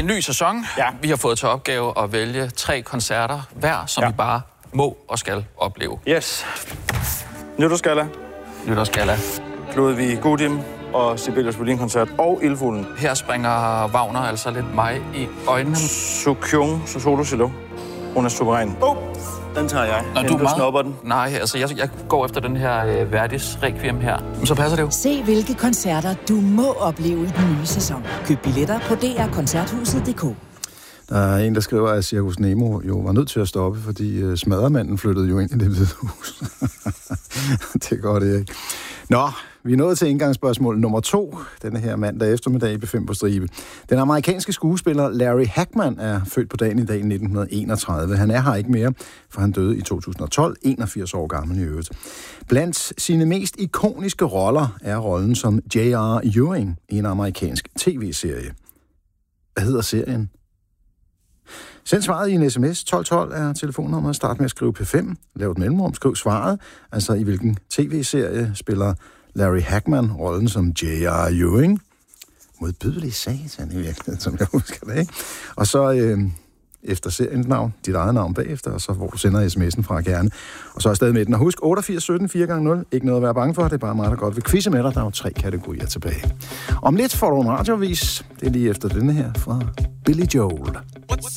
en ny sæson. Ja. Vi har fået til opgave at vælge 3 koncerter hver, som vi bare må og skal opleve. Yes. Nytårsgalla, Nytårsgalla. Ludvig Gudim og Sibelius Violin-koncert og Ildfuglen. Her springer Wagner altså lidt mig i øjnene. Sukyung, solo cello. Hun er suveræn. Den tager jeg. Nå, du snupper den. Nej, altså jeg går efter den her Verdis Requiem her. Så passer det jo. Se hvilke koncerter du må opleve i den nye sæson. Køb billetter på drkoncerthuset.dk. Der er en, der skriver, at Cirkus Nemo jo var nødt til at stoppe, fordi smaddermanden flyttede jo ind i det hvide hus. Det går det ikke. Nå, vi er nået til indgangsspørgsmål nummer 2, denne her mandag eftermiddag i B5 på stribe. Den amerikanske skuespiller Larry Hagman er født på dagen i dag i 1931. Han er her ikke mere, for han døde i 2012, 81 år gammel i øvrigt. Blandt sine mest ikoniske roller er rollen som J.R. Ewing i en amerikansk tv-serie. Hvad hedder serien? Send svaret i en sms. 1212 er telefonnummeret. Start med at skrive P5. Lav et mellemrum. Skriv svaret. Altså i hvilken tv-serie spiller Larry Hagman rollen som J.R. Ewing. Modbydelig satan i virkeligheden, som jeg husker det, ikke? Og så efter seriens navn, dit eget navn bagefter, og så hvor du sender sms'en fra gerne. Og så er stadig med den. Og husk 8817 4x0. Ikke noget at være bange for. Det er bare meget, der godt vil quizze med dig. Der er jo 3 kategorier tilbage. Om lidt får du en radiovis. Det er lige efter denne her fra Billy Joel.